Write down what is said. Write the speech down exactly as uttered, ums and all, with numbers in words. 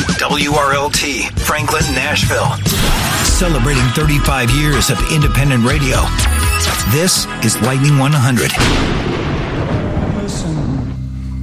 W R L T, Franklin, Nashville. Celebrating thirty-five years of independent radio. This is Lightning one hundred.